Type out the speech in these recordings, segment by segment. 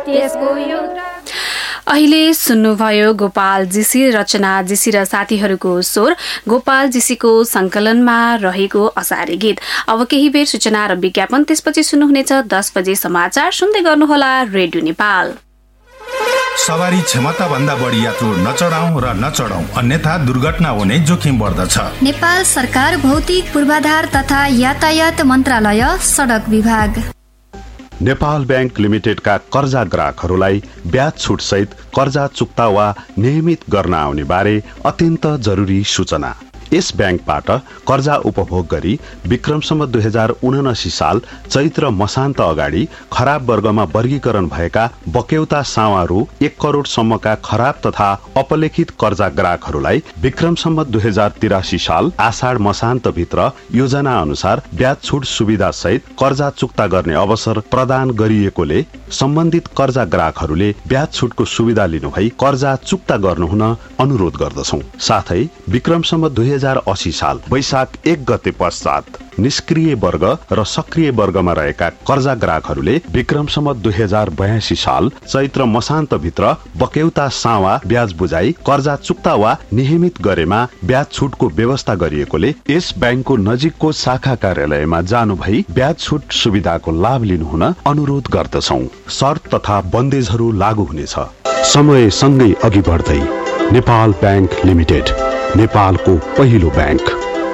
त्यसको यो अहिले सुन्नुभयो गोपाल जीसी, रचना जीसी र साथीहरूको स्वर गोपाल जीसीको संकलनमा रहेको असारे गीत। अब केही बेर सूचना र विज्ञापन, त्यसपछि सुन्नुहुनेछ 10 बजे समाचार। सुन्दै गर्नुहोला रेडियो नेपाल। सवारी क्षमता भन्दा बढी यात्रु नचढाउँ र नचढाउँ, अन्यथा दुर्घटना हुने जोखिम बढ्दछ। नेपाल सरकार भौतिक पूर्वाधार तथा यातायात मन्त्रालय सडक विभाग। नेपाल बैंक लिमिटेडका कर्जा ग्राहकहरूलाई ब्याज छुट सहित कर्जा चुक्ता वा नियमित गर्न आउने बारे अत्यन्त जरुरी सूचना। यस ब्याङ्कबाट कर्जा उपभोग गरी विक्रमसम्म 2079 साल चैत्र मसान्त अगाडि खराब वर्गमा वर्गीकरण भएका बक्यौता सावा रु 1 करोडसम्मका खराब तथा अपलेखित कर्जा ग्राहकहरूलाई विक्रमसम्म 2083 साल आषाढ मसान्त भित्र योजना अनुसार ब्याज छुट सुविधा सहित कर्जा चुक्ता गर्ने अवसर प्रदान गरिएकोले सम्बन्धित कर्जा ग्राहकहरूले ब्याज छुटको सुविधा लिनुभई कर्जा चुक्ता गर्नुहुन अनुरोध गर्दछौं। साथै विक्रमसम्म 2080 साल वैशाख 1 गते पश्चात निष्क्रिय वर्ग र सक्रिय वर्गमा रहेका कर्जा ग्राहकहरूले विक्रमसम्म 2082 साल चैत्र मसान्त भित्र बक्यौता सावा ब्याज बुझाई कर्जा चुक्ता वा नियमित गरेमा ब्याज छुटको व्यवस्था गरिएकोले यस ब्याङ्कको नजिकको शाखा कार्यालयमा जानु भई ब्याज छुट सुविधाको लाभ लिनुहुन अनुरोध गर्दछौं। शर्त तथा बन्देजहरू लागू हुनेछ। समय सँगै अघि बढ्दै नेपाल बैंक लिमिटेड, नेपालको पहिलो ब्याङ्क।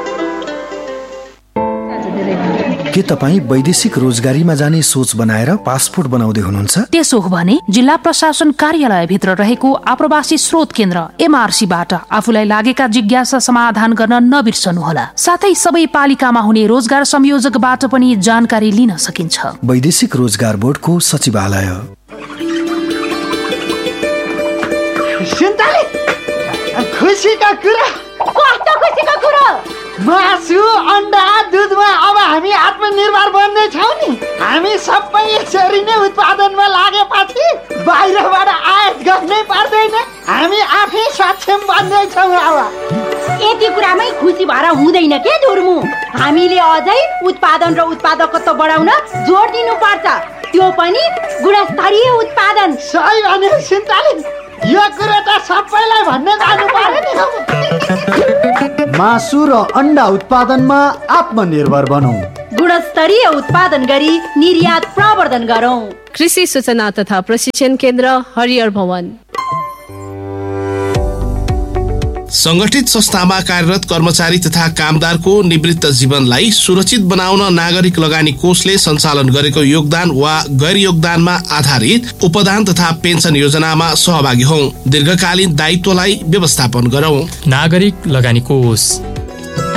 के तपाईँ वैदेशिक रोजगारीमा जाने सोच बनाएर पासपोर्ट बनाउँदै हुनुहुन्छ? त्यसो हो भने जिल्ला प्रशासन कार्यालय भित्र रहेको आप्रवासी स्रोत केन्द्र MRC-बाट आफूलाई लागेका जिज्ञासा समाधान गर्न नबिर्सनुहोला। साथै सबै पालिकामा हुने रोजगार संयोजकबाट पनि जानकारी लिन सकिन्छ। वैदेशिक रोजगार बोर्डको सचिवालय। खुसीका कुरा, कस्तो खुसीको कुरा? मासु, अन्डा, दुधमा अब हामी आत्मनिर्भर बन्ने छौँ नि। हामी सबै यसरी नै उत्पादनमा लागेपछि बाहिरबाट आयात गर्नै पर्दैन। हामी आफै सक्षम बन्ने छौँ। अब यति कुरामै खुसी भएर हुँदैन के धुर्मु? हामीले अझै उत्पादन र उत्पादकत्व बढाउन जोड दिनुपर्छ, त्यो पनि गुणस्तरीय उत्पादन। सही भने सिन्ताली, यो कुरा त सबैलाई भन्ने जानु पर्यो नि। मासु र अन्डा उत्पादनमा आत्मनिर्भर बनौं, गुणस्तरीय उत्पादन गरी निर्यात प्रवर्धन गरौं। कृषि सूचना तथा प्रशिक्षण केन्द्र हरिहर भवन। संगठित संस्थामा कार्यरत कर्मचारी तथा कामदारको निवृत्त जीवनलाई सुरक्षित बनाउन नागरिक लगानी कोषले सञ्चालन गरेको योगदान वा गैर योगदानमा आधारित उपदान तथा पेन्सन योजनामा सहभागी हौं। दीर्घकालीन दायित्वलाई व्यवस्थापन गरौं। नागरिक लगानी कोष।